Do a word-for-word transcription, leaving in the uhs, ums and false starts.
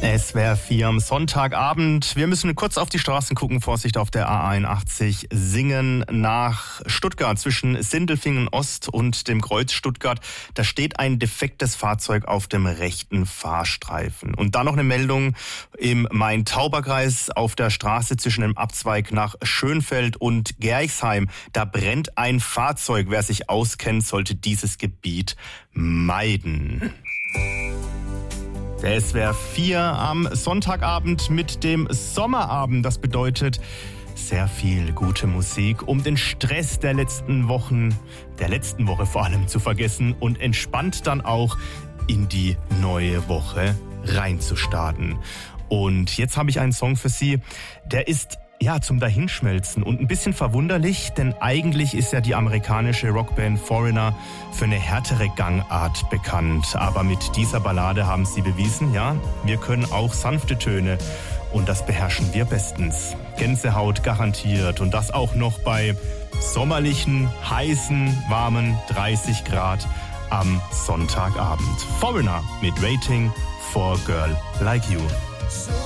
Es wäre vier am Sonntagabend. Wir müssen kurz auf die Straßen gucken. Vorsicht auf der A einundachtzig. Singen nach Stuttgart zwischen Sindelfingen Ost und dem Kreuz Stuttgart. Da steht ein defektes Fahrzeug auf dem rechten Fahrstreifen. Und dann noch eine Meldung im Main-Tauber-Kreis auf der Straße zwischen dem Abzweig nach Schönfeld und Gerchsheim. Da brennt ein Fahrzeug. Wer sich auskennt, sollte dieses Gebiet meiden. Der S W R vier am Sonntagabend mit dem Sommerabend. Das bedeutet sehr viel gute Musik, um den Stress der letzten Wochen, der letzten Woche vor allem zu vergessen und entspannt dann auch in die neue Woche reinzustarten. Und jetzt habe ich einen Song für Sie, der ist ja zum Dahinschmelzen und ein bisschen verwunderlich, denn eigentlich ist ja die amerikanische Rockband Foreigner für eine härtere Gangart bekannt. Aber mit dieser Ballade haben sie bewiesen, ja, wir können auch sanfte Töne und das beherrschen wir bestens. Gänsehaut garantiert und das auch noch bei sommerlichen, heißen, warmen dreißig Grad am Sonntagabend. Foreigner mit Waiting for a Girl Like You.